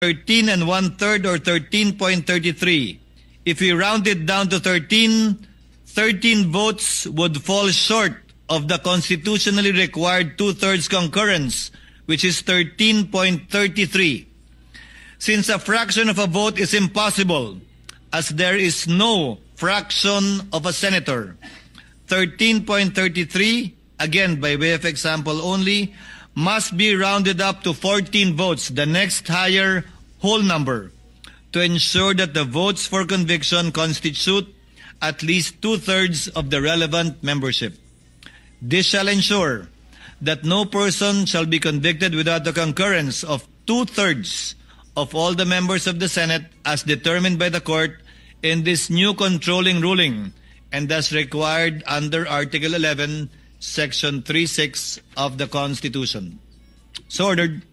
13 and one-third or 13.33. If we round it down to 13 votes would fall short of the constitutionally required two-thirds concurrence, which is 13.33. Since a fraction of a vote is impossible, as there is no fraction of a senator, 13.33, again by way of example only, must be rounded up to 14 votes, the next higher whole number, to ensure that the votes for conviction constitute at least two-thirds of the relevant membership. This shall ensure that no person shall be convicted without the concurrence of two-thirds of all the members of the Senate as determined by the court in this new controlling ruling and as required under Article 11, Section 36 of the Constitution. So ordered.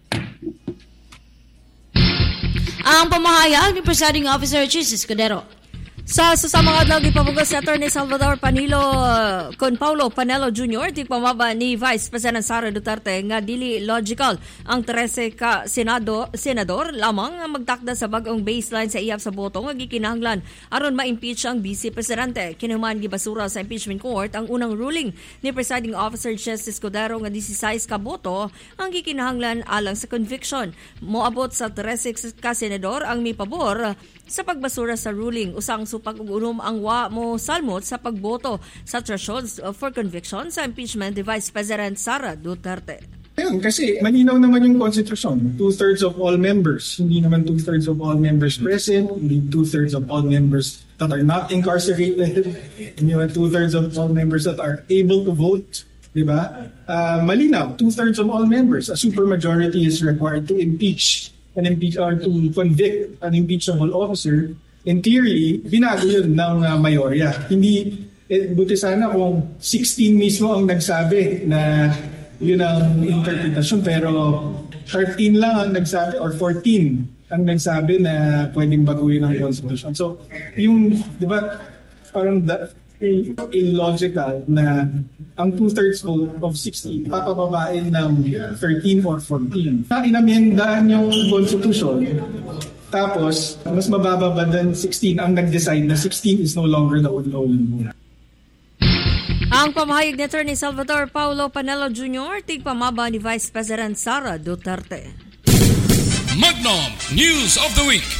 Ang pamahayag ni Presiding Officer Chis Escudero. Sa susamang adlaw gipabugas si Attorney Salvador Paulo Panelo Jr. di pamaba ni Vice President Sara Duterte nga dili logical ang 13 ka senador lamang nga magtakda sa bag-ong baseline sa iyap sa boto nga gikinahanglan aron ma-impeach ang Vice Presidente. Kinuman gibasura sa impeachment court ang unang ruling ni Presiding Officer Chis Escudero nga 16 ka boto ang gikinahanglan alang sa conviction. Moabot sa 13 ka senador ang mipabor sa pagbasura sa ruling. Usang supag ug ang wa mo salmot sa pagboto sa thresholds for conviction sa impeachment ni Vice President Sara Duterte. Ayun, kasi malinaw naman yung konstitusyon. Two-thirds of all members. Hindi naman two-thirds of all members present. Hindi two-thirds of all members that are not incarcerated. Hindi naman two-thirds of all members that are able to vote. Diba? Malinaw, two-thirds of all members. A supermajority is required to impeach or to convict an impeachable officer. In theory, binago yun ng mayorya. Hindi, buti sana kung 16 mismo ang nagsabi na yun ang interpretasyon, pero 13 lang ang nagsabi or 14 ang nagsabi na pwedeng baguhin ang constitution. So, yung, di ba, parang illogical na ang two-thirds vote of 16 papababain ng 13 or 14. Inamyendahan yung constitution, tapos mas mababa ba than 16 ang nag-decide na 16 is no longer the only. Ang pamahayag ni Attorney Salvador Paulo Panelo Jr. tigpamaba ni Vice President Sara Duterte. Magnum News of the Week.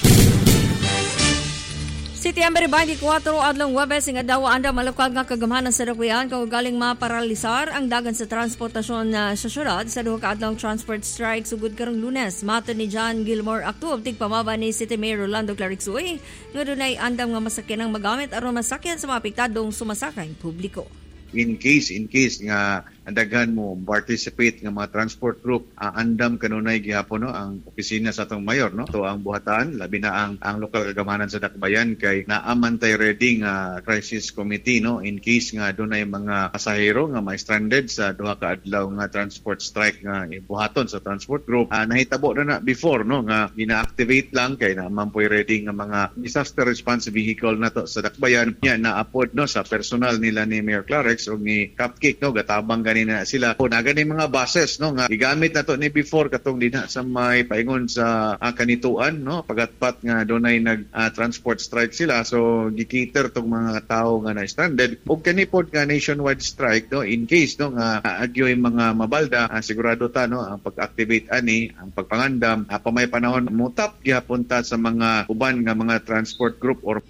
September 24 adlong Huwebes nga daw anda malukag nga kagamhanan sa dakbayan kung galing maparalisar ang dagan sa transportasyon sa syudad sa duha ka adlong transport strike sugod karong Lunes. Mato ni John Gilmore Actub tigpamaba ni City Mayor Rolando Clarixoy nga dunay andam nga masakyan ang magamit aron masakyan sa mga apektadong sumasakay publiko. In case nga daghan mo participate nga mga transport group, andam kanunay gihapon no ang opisina sa atong mayor no to ang buhatan labi na ang lokal kagamanan sa dakbayan kay naamantay ready nga crisis committee no in case nga dunay mga pasahero nga ma-stranded sa duha ka adlaw nga transport strike nga buhaton sa transport group. Nahitabo na before no nga gina-activate lang kay naman po'y ready nga mga disaster response vehicle nato sa dakbayan nya naapod no sa personal nila ni Mayor Clarex o ni Cupcake no gatabang na sila kung nagani mga buses no nga gigamit nato ni before katong dinha sa may paingon sa kanituan no pagatpat nga dunay nag transport strike sila so gikater tong mga tao nga na stranded ug kanipod nga nationwide strike no in case no nga agyoy mga mabalda sigurado ta no ang pag-activate ani ang pagpangandam pamay panahon mutap gihapunta sa mga uban nga mga transport group or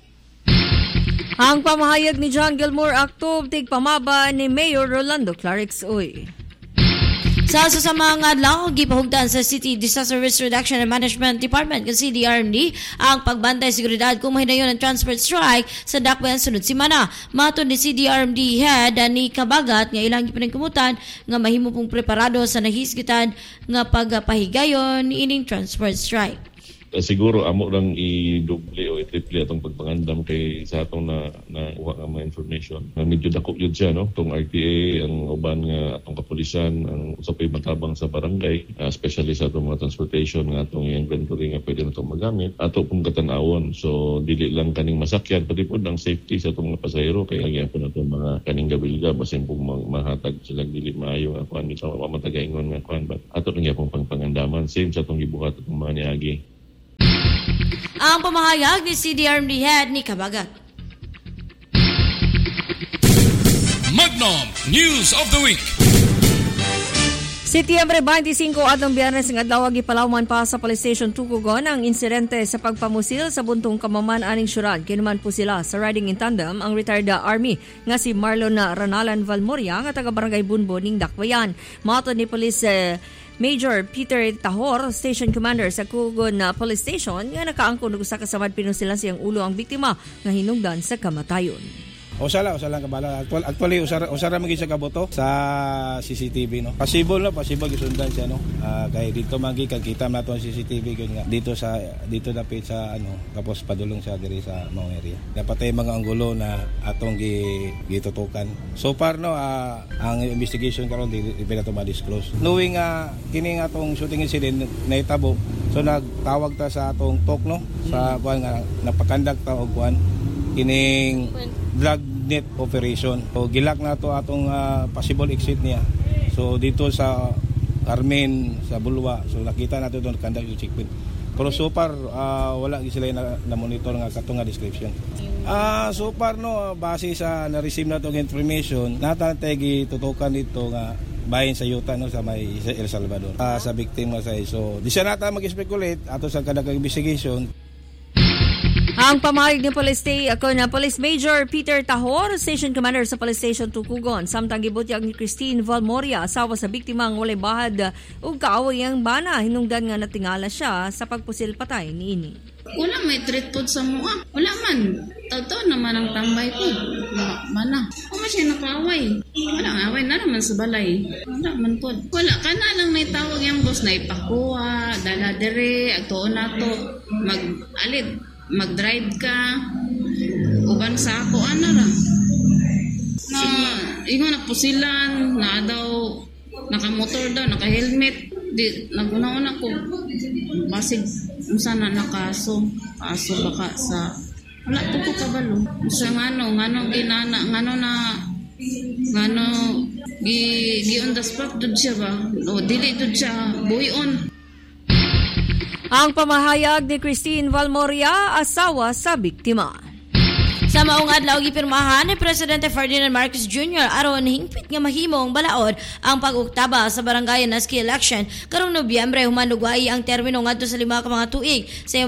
ang pamahayag ni John Gilmore Actub tigpamaba ni Mayor Rolando Clarixoy. Sa susamang adlaw, gipahugdan sa City Disaster Risk Reduction and Management Department ng CDRMD ang pagbantay seguridad kung mahinayon ang transport strike sa dakbayan sunod simana. Matud ni CDRMD head ni Kabagat nga ilang gipaningkumutan nga mahimo pong preparado sa nahisgitan nga pagpahigayon ining transport strike. Siguro amo lang i-double o i-triple atong pagpangandam kay sa atong na uwa nga mga information. Medyo dako yun siya no. Tong RTA ang uban nga atong kapulisan ang usapay matabang sa barangay, especially sa atong mga transportation nga atong inventory nga pwede natong magamit ato pong katanawon. So dili lang kaning masakyan pati pud ang safety sa atong mga pasahero kay gyapon atong mga kaning gabilga basin pong mahatag sila dili maayo nga kuan sa mamatagaingon nga kuan but ato lang gyapon pangpangandaman same sa atong gibuhat atong mga niagi. Ang pamahayag ni CDRMD Head ni Kabagat. Magnum News of the Week. Setyembre 25 atong Biyernes ng adlaw gipalawman pa sa Police Station Tukugon ang insidente sa pagpamusil sa buntong kamaman aning syudad. Kinuman po sila sa riding in tandem ang retired Army nga si Marlon Ranalan Valmoria nga taga Barangay Bunbo ning Dakbayan. Matod ni Police Major Peter Tahor, Station Commander sa Tukugon Police Station, nga nakaangkon og usa ka samad pinusilan siyang ulo ang biktima nga hinungdan sa kamatayon. Usala kabala. Actually usara magi sa kaboto sa CCTV no. Possible gisundan siya no. Kay dito magi kag kita nato ang CCTV gyud nga dito dapit sa tapos padulong siya diri sa mao area. Dapat ay mga anggulo na atong gitutukan. So far no ang investigation karon di nato ma-disclose. Knowing kini nga atong shooting incident nahitabo. So nagtawag ta sa atong talk no sa kuan nga napakandak ta og kuan kining drug net operation. So gilak na to atong possible exit niya. So dito sa Carmen, sa Bulwa, so nakita nato doon kandak yung checkpoint. Pero so far wala gi sila na monitor nga katong nga description. So far no base sa na-receive natong information, natantay gitutukan dito nga bahin sa yuta no sa may El Salvador. Sa biktima sa so di siya nata mag-speculate ato sa kanang investigation. Ang pamahayag ni Police Major Peter Tahor, Station Commander sa Police Station Tukugon, samtang gibutyag ni Christine Valmoria, asawa sa biktima ang walay bahad ug kaaway ang bana hinungdan nga natingala siya sa pagpusil patay niini. Wala may treat po sa mua. Wala man. Totoo naman ang tambay ko. Mana. Kung siya nakaaway. Wala away na naman sa balay. Wala man po. Wala ka na lang may tawag yung boss na ipakuha, dala dire, agtuon na to, mag-drive ka, uban sa ako, ra. Na, ingon na pusilan, na daw, nakamotor daw, naka-helmet. Di, naguna-una ko. Basig, unsa na nakaso. Kaso baka sa, wala po ko kabalo. Sa ngano ginana, gi on the spot dud siya ba? O, dili dud siya, buyon. Ang pamahayag ni Christine Valmoria, asawa sa biktima. Sa maong adlaw gipirmahan ni Presidente Ferdinand Marcos Jr. aron hingpit nga mahimong balaod ang pag-uktaba sa barangay Naski election karong Nobyembre human ugway ang termino ngadto sa 5 ka mga tuig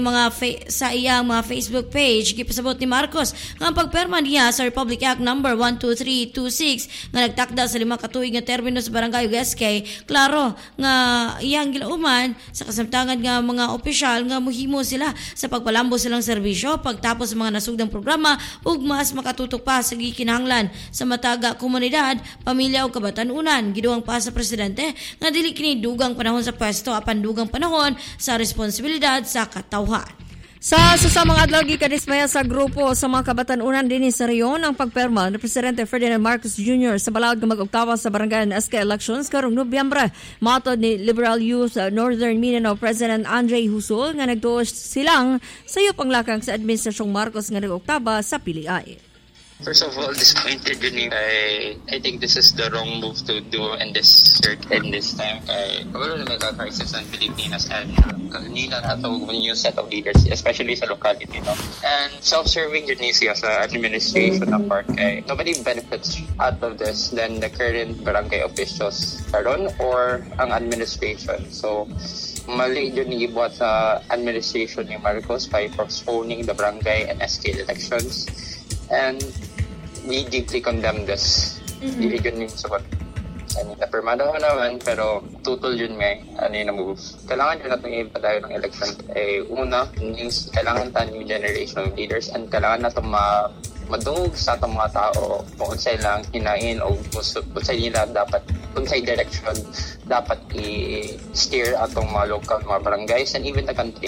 sa iyang mga Facebook page. Gipasabot ni Marcos nga ang pagperma niya sa Republic Act No. 12326 nga nagtakda sa 5 ka tuig nga termino sa barangay ug SK. Klaro nga iyang gilauman sa kasamtangan nga mga opisyal nga mohimo sila sa pagpalambo silang serbisyo pagtapos sa mga nasugdang programa ug mas makatutok pa sa gikinahanglan sa mataga komunidad, pamilya ug kabatanunan. Giduang pa sa presidente nga dili kini dugang panahon sa pwesto apan dugang panahon sa responsibilidad sa katawhan. Sa susamang adlaw gikadismaya sa grupo sa mga kabatanunan dinhi sa reyon ang pagperma ni Presidente Ferdinand Marcos Jr. sa balaod nga mag-uktawa sa barangay SK elections karong Nobyembre. Matod ni Liberal Youth Northern Mindanao President Andre Husul nga nagtuos silang sayop ang lakang sa Administrasyong Marcos nga nag-uktaba sa piliay. First of all, disappointed yun. I think this is the wrong move to do in this time. Wala na nagka-crisis ng Pilipinas and nila na ito new set of leaders, especially sa locality. No? And self-serving yun siya sa administration ng park. Nobody benefits out of this than the current barangay officials karon or ang administration. So, mali yun ibuhat sa administration ni Marcos by postponing the barangay and SK elections. And we deeply condemn this. Dili yun yung sagot. Napirmada ko naman, pero tutol yun na move. Kailangan yun natin ipadayo ng election. Una, kailangan tayo new generation of leaders and kailangan natin madungog sa atong mga tao kung unsay lang hinain o unsay nila dapat, unsay direction dapat i-steer atong mga local, mga barangays and even the country.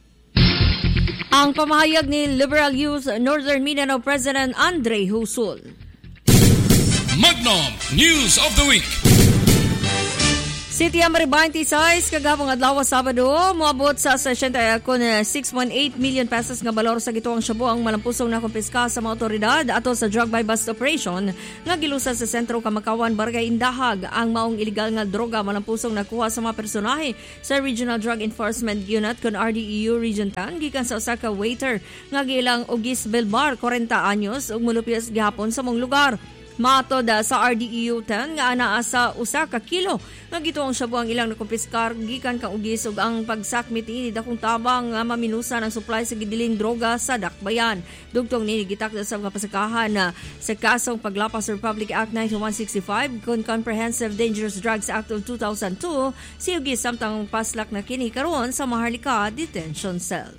Ang pamahayag ni Liberal Youth Northern Mindanao President Andre Husul. Magnum News of the Week. City Amari 26 kagabong adlaw Sabado moabot sa 6.8 million pesos nga balor sa gituang Shabu ang malampusong na kumpiska sa mga otoridad ato sa drug by bust operation nga gilusa sa sentro Kamakawan, Barangay Indahag. Ang maong illegal nga droga malampusong nakuha sa mga personahe sa Regional Drug Enforcement Unit kon RDEU Region 10 gikan sa usa ka waiter nga gilang Ogis Belbar 40 anyos ug molupyas gihapon sa mong lugar. Matod sa RDEU 10 nga anaa sa 1 kilo nga gituong Shabu ang ilang nakumpiskar gikan kang ugis ug ang pagsakmit ini dakong tabang nga maminusa ng supply sa gidiling droga sa Dakbayan. Dugtong nini gitakda sa mga pasakahan sa kasong paglapas sa Republic Act 9165 kon Comprehensive Dangerous Drugs Act of 2002 si ugis samtang paslak na kini karon sa Maharlika Detention Cell.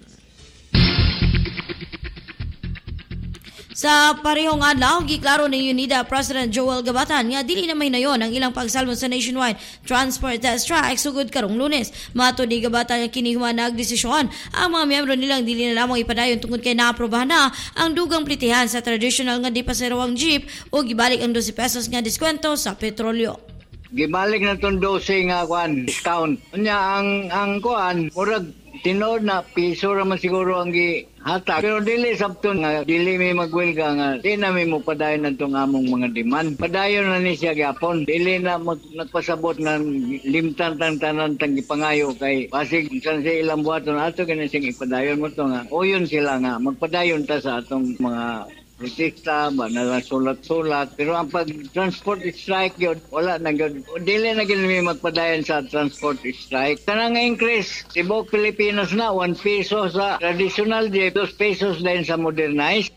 Sa parehong adlaw, giklaro ni UNIDA President Joel Gabatan nga dili na may nayon ang ilang pagsalmo sa nationwide transport strike sugod karong Lunes. Matod ni Gabatan nga kini nagdesisyon ang mga miyembro nilang dili na lamang ipadayon tungod kay naaprobahan na ang dugang plitihan sa traditional nga di paserawang jeep o gibalik ang 12 pesos nga diskwento sa petrolyo. Gibalik na itong 12 nga discount. Unya ang kuan, murag tinood na piso raman siguro ang gihatag. Pero dili sabton nga dili may magwelga nga di na may mupadayon na itong among mga demand. Padayon na ni siya gyapon. Dili na nagpasabot na limtan tanan tang gipangayo kay basig san sa ilang buhaton ato kini sing ipadayon mo to nga. Uyon sila nga magpadayon ta sa atong mga protesta ba na sulat-sulat pero ang pag-transport strike yun wala na yun dili na gina may magpadayon sa transport strike kanang increase tibok Pilipinos na 1 peso sa traditional jeep 2 pesos din sa modernized.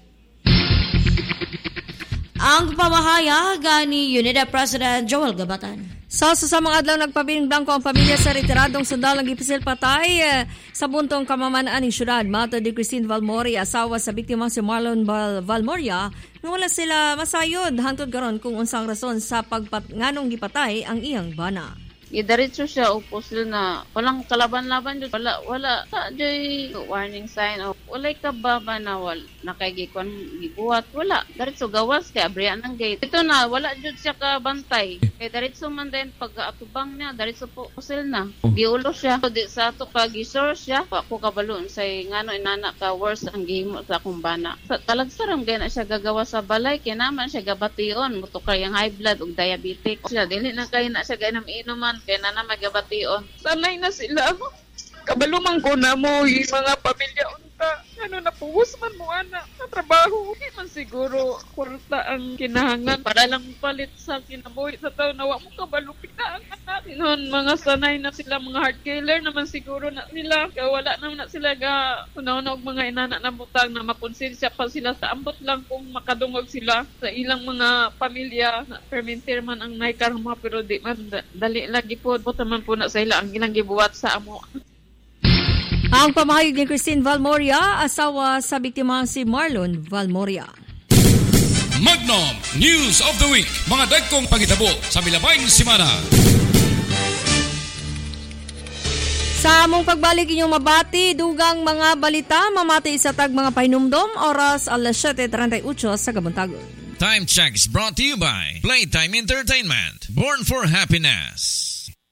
Ang pamahayag ni UNIDA President Joel Gabatan. Sa susamang adlaw nagpabiling blanco ang pamilya sa retiradong sundalong gipisil patay sa buntong kamamanaan ng syudad. Matod ni Christine Valmoria, asawa sa biktima si Marlon Valmoria, wala sila masayod hangtod karon kung unsang rason sa nganong gipatay ang iyang bana. Idaritso siya uposil na walang kalaban-laban dyan. Wala joy warning sign o walay kababa na nakaigikon gibuhat. Wala. Daritso gawas kay abriyan ng gate. Ito na, wala dyan siya kabantay. Kay daritso man din pag-atubang niya, daritso po uposil na. Giulo siya. Di sa ato pag-isor siya, ako kabaloon say ngano inana ka worse ang gihimo sa akong bana. Talagsaram gaya na siya gagawa sa balay, kaya naman siya gabation. Mutukar yung high blood o diabetic. Siya, dili na kayo na siya gaya ng inuman. Kaya na magabation. Sanay na sila. Kabalumang ko na mo yung mga pamilya unta. Ano na puwos man mo anak na trabaho. Hindi man siguro kurta ang kinahangan para lang palit sa kinabuhi sa tao na mo kabalupit na ang anak. Noon mga sanay na sila, mga heart killer naman siguro na nila. Kaya wala naman na sila una-una og mga inana na butang na maponsensya pa sila sa ambot lang kung makadungog sila sa ilang mga pamilya. Permintir man ang naikarma pero di man dali lagi po. Buta man po na sa ila ang ilang gibuhat sa amo. Ang pamahayag ni Christine Valmoria, asawa sa biktima si Marlon Valmoria. Magnum News of the Week. Mga dagkong pagitabo sa milabayng simana. Sa among pagbalik inyong mabati, dugang mga balita, mamati sa tag mga pahinumdom, oras alas 7:38 sa Kabuntagon. Time check is brought to you by Playtime Entertainment. Born for happiness.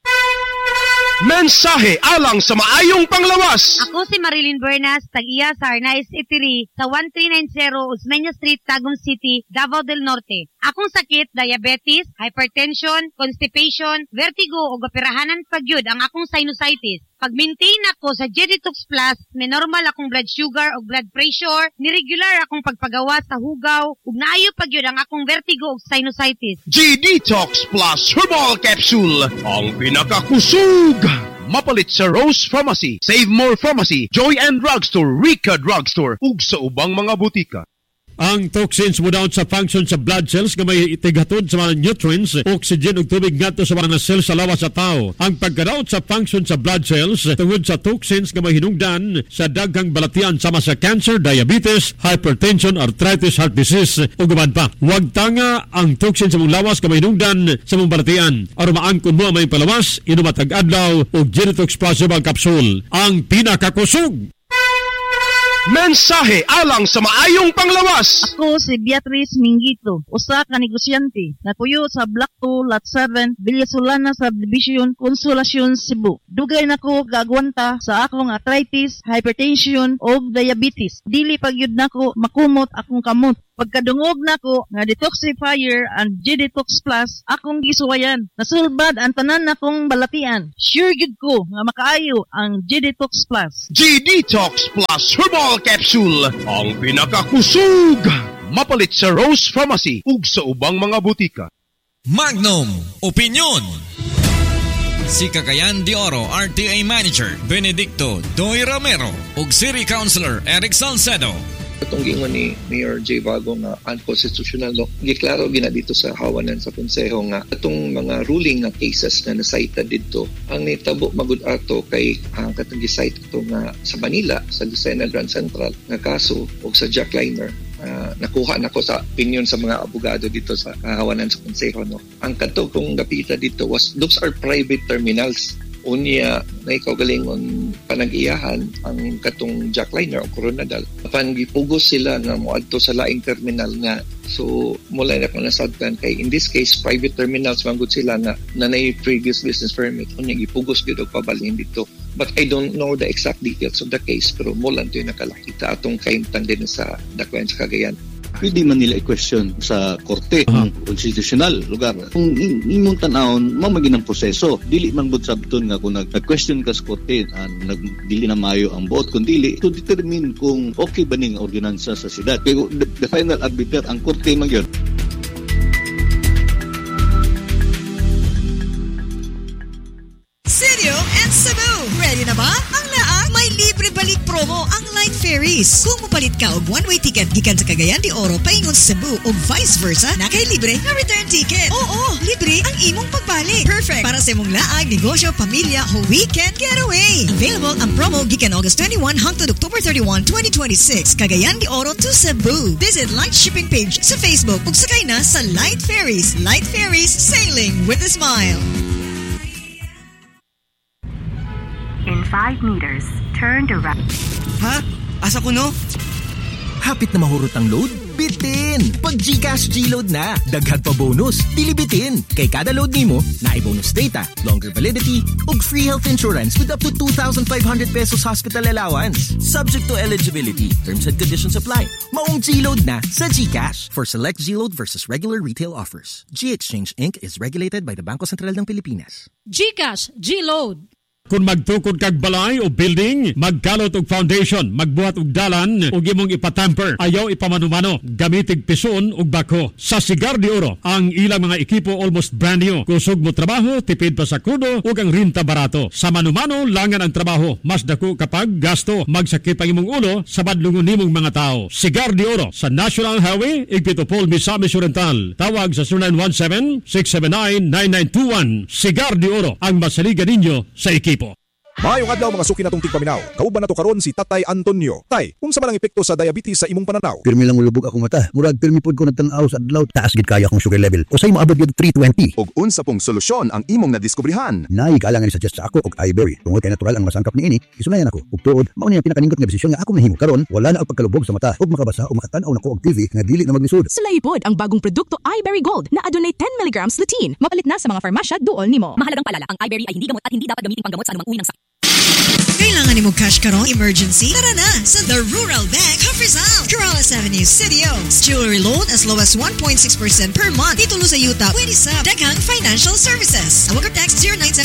Mensahe alang sa maayong panglawas. Ako si Marilyn Bernas, tag-iya sa Arnaiz Eatery sa 1390 Osmeña Street, Tagum City, Davao del Norte. Akong sakit, diabetes, hypertension, constipation, vertigo o gapirahanan pagyud ang akong sinusitis. Pag-maintain ako sa G-Detox Plus, may normal akong blood sugar o blood pressure, niregular akong pagpagawa sa hugaw, ug naayo pagyud ang akong vertigo o sinusitis. G-Detox Plus Herbal Capsule, ang pinakakusug. Mapalit sa Rose Pharmacy, Save More Pharmacy, Joy and Drugstore, Rica Drugstore, ug sa ubang mga butika. Ang toxins mo down sa function sa blood cells nga may itigatod sa mga nutrients, oxygen ug tubig ngadto sa mga cells sa lawas sa tao. Ang pagkadaot sa function sa blood cells tungod sa toxins nga may hinungdan sa daghang balatian sama sa cancer, diabetes, hypertension, arthritis, heart disease ug uban pa. Huwag tanga ang toxins sa mong lawas nga may hinungdan sa mong balatian. Aron maangkon mo ang may palawas, inumatag adlaw og G-Detox Plus Herbal Capsule, ang pinakakusog. Mensahe alang sa maayong panglawas. Ako si Beatrice Mingito, usa ka negosyante na puyo sa Block 2, Lot 7, Villasolana Subdivision, Consolacion, Cebu. Dugay nako gagwanta sa akong arthritis, hypertension o diabetes. Dili pagyud nako makumot akong kamot. Pagkadungog nako nga detoxifier and G-Detox Plus akong gisuwayan. Nasulbad ang tanan nakong balatian. Sure gid ko nga makaayo ang G-Detox Plus. G-Detox Plus Herbal Capsule, ang pinakakusog. Mapalit sa Rose Pharmacy ug sa ubang mga butika. Magnum Opinion. Si Cagayan de Oro RTA Manager Benedicto Doy Romero ug City Councilor Eric Salcedo. Itong gingon ni Mayor J. Vago nga unconstitutional law, giklaro gina dito sa hawanan sa konseho nga itong mga ruling nga cases na nasaita dito ang nitabo magud ato kay ang katong gisite ito nga sa Manila sa Lucena Grand Central nga kaso o sa jackliner. Nakuha nako sa opinion sa mga abogado dito sa hawanan sa konseho, no. Ang kadto kong napita dito was those are private terminals. Unya na ikaw galingon panag-iyahan ang katong jackliner o Coronadal. Apan gipugos sila nga moadto sa laing terminal nga. So mula na ko nasabtan kay in this case private terminals manggod sila nga nanay previous business permit. Unya gipugos gid og pabalhin dito. But I don't know the exact details of the case, pero mula ito yung nakalakita atong kaimtang din sa Dakwan sa Cagayan. Pwede man nila i-question sa korte ng konstitusyonal lugar. Kung imong tanawon, mamagin ang proseso. Dili man bud sabton nga kung nag-question ka sa korte, dili na maayo ang vote, kung dili, to determine kung okay ba ning ordinansa sa siyudad. Pero the final arbiter, ang korte man yun. Sirio and Cebu. Ready na ba? Ang laang may libre balik promo ang Light Ferries. Kung mupalit ka og one-way ticket gikan sa Cagayan de Oro paingon sa Cebu o vice versa, nakay libre na return ticket. Oo, libre ang imong pagbalik. Perfect para sa imong laag, negosyo, pamilya o weekend getaway. Available ang promo gikan August 21 hangtod October 31, 2026. Cagayan de Oro to Cebu. Visit Light Shipping page sa Facebook ug sakay na sa Light Ferries. Light Ferries, sailing with a smile. In 5 meters, turn to right. Ha? Asa ko no? Hapit na mahurot ang load? Bitin! Pag GCash G-Load na, daghan pa bonus, dili bitin. Kay kada load nimo, naay bonus data, longer validity, ug free health insurance with up to 2,500 pesos hospital allowance. Subject to eligibility, terms and conditions apply. Maong G-Load na sa GCash. For select G-Load versus regular retail offers. G-Exchange Inc. is regulated by the Bangko Sentral ng Pilipinas. GCash G-Load. Kung magtukod kag balay o building, magkalot og foundation, magbuhat og dalan ug imong ipatamper, ayaw ipamanumano, gamitig pison ug bako. Sa Cigar de Oro, ang ilang mga ekipo almost brand new. Kusog mo trabaho, tipid pa sa kudo ug ang renta barato. Sa manumano langan ang trabaho, mas dako kapag gasto. Magsakit ang imong ulo sa badlungon nimong mga tao. Cigar de Oro sa National Highway, Igpitopol, Misamis Oriental. Tawag sa 0917-679-9921. Cigar de Oro, ang masaligan ninyo sa ekipo. Maayong adlaw mga suki natong tigpaminaw. Kauban nato karon si Tatay Antonio. Tay, unsa man ang epekto sa diabetes sa imong pananaw? Pirmi lang ulubog akong mata. Murag pirmi pud ko nagtan-aw sa adlaw, taas gid kaya akong sugar level. Usay moabot gyud 320. Og unsa pong solusyon ang imong nadiskubrihan? Nay kalangan suggest sa ako og iBerry. Tungod kay natural ang masangkap niini, isulayan ako. Ug tuod, mao ni ang pinakaningot nga desisyon nga ako nahimo karon. Wala na og pagkalubog sa mata ug makabasa o makatan-aw nako og TV nga dili na maglisod. Sulaipod ang bagong produkto iBerry Gold na adunay 10 mg lutein. Mapalit na sa mga farmasya duol nimo. Mahalagang paalala, ang iBerry ay hindi gamot at hindi dapat gamitin panggamot sa anumang uri ng sakit. Kailangan ni mo cash karong emergency? Tara na sa The Rural Bank of Rizal, Corrales Avenue, City Oaks. Jewelry loan as low as 1.6% per month. Titulo sa yuta, pwede sa Daghang Financial Services. Awag text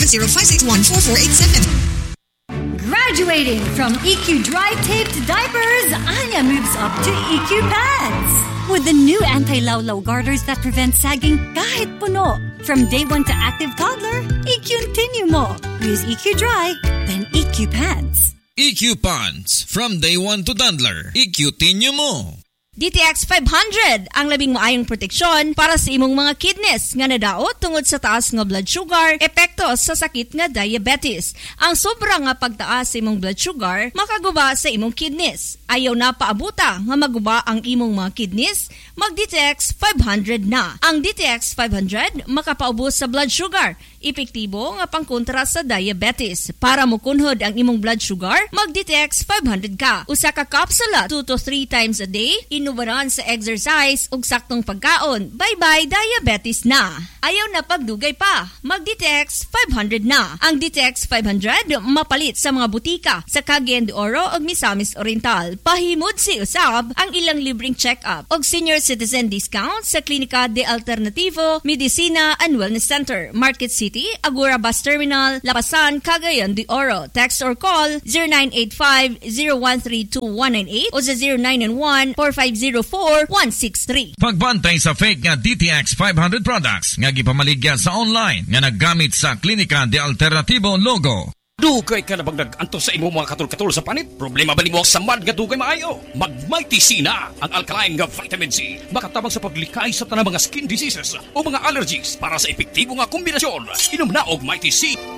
0970-561-4487. Graduating from EQ Dry Taped Diapers, Anya moves up to EQ Pads. With the new anti-lawlaw garters that prevent sagging kahit puno. From day 1 to active toddler, EQ-continue mo. Use EQ Dry, then EQ Pads. EQ Pads. From day 1 to toddler, EQ-continue mo. DTX 500 ang labing maayong proteksyon para sa imong mga kidneys nga nadaot tungod sa taas nga blood sugar, epekto sa sakit nga diabetes. Ang sobra nga pagtaas sa imong blood sugar makaguba sa imong kidneys. Ayaw na paabuta nga maguba ang imong mga kidneys, mag DTX 500 na. Ang DTX 500 makapaubos sa blood sugar, epektibo nga pangkontra sa diabetes. Para mukunhod ang imong blood sugar, mag-Ditex 500 ka. Usa ka kapsula 2 to 3 times a day, inubaran sa exercise ug saktong pagkaon. Bye-bye diabetes na. Ayaw na pagdugay pa. Mag-Ditex 500 na. Ang Ditex 500 mapalit sa mga butika sa Cagayan de Oro ug Misamis Oriental. Pahimod si usab ang ilang libreng check-up ug senior citizen discount sa Klinika de Alternativo, Medicina and Wellness Center, Market City, Agora Bus Terminal, Lapasan, Cagayan de Oro. Text or call 0985-0132198 o sa 0991-4504-163. Pagbantay sa fake nga DTX 500 products nga gipamaligya sa online nga naggamit sa Klinika de Alternativo logo. Dugay ka na bang nag-antos sa imo mga katul-katul sa panit? Problema ba ni mo sa mad nga dugay maayo? Mag-Mighty C na ang alkaline nga vitamin C. Makatabang sa paglikay sa tanang mga skin diseases o mga allergies para sa epektibo nga kombinasyon. Inom na og Mighty C